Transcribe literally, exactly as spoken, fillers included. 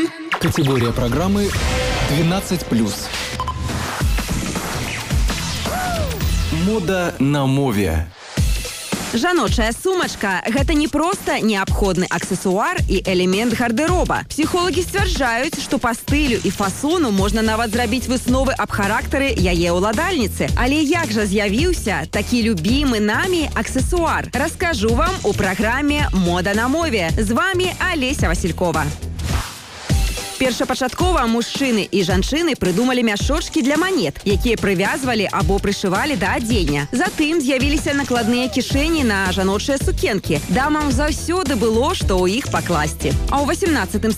Категория программы двенадцать плюс. Мода на мове. Жаночая сумачка – гэта не проста неабходны аксесуар і элемент гардероба. Псіхолагі сцвярджаюць, што па стылю і фасону можна нават зрабіць высновы аб характары яе ўладальніцы. Але як жа з'явіўся такі любімы намі аксесуар? Раскажу вам у праграме «Мода на мове». З вами Алеся Василькова. Першапачаткова мужчыны і жанчыны прыдумалі мяшочкі для манет, якія прывязвалі або прышывалі да адзення. Затым з'явіліся накладныя кішэні на жаночыя сукенкі. Дамам заўсёды было, што ў іх пакласці. А ў васемнаццатым